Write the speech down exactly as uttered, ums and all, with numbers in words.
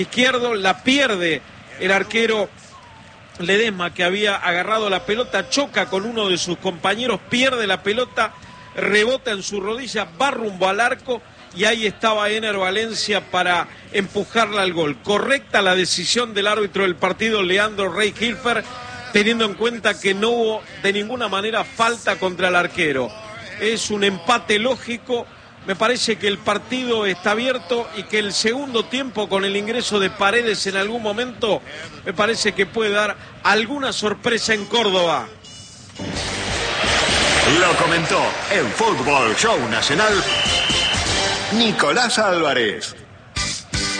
Izquierdo la pierde el arquero Ledesma, que había agarrado la pelota, choca con uno de sus compañeros, pierde la pelota, rebota en su rodilla, va rumbo al arco y ahí estaba Ener Valencia para empujarla al gol. Correcta la decisión del árbitro del partido, Leandro Rey Hilfer, teniendo en cuenta que no hubo de ninguna manera falta contra el arquero. Es un empate lógico. Me parece que el partido está abierto y que el segundo tiempo, con el ingreso de Paredes en algún momento, me parece que puede dar alguna sorpresa en Córdoba. Lo comentó en Fútbol Show Nacional Nicolás Álvarez.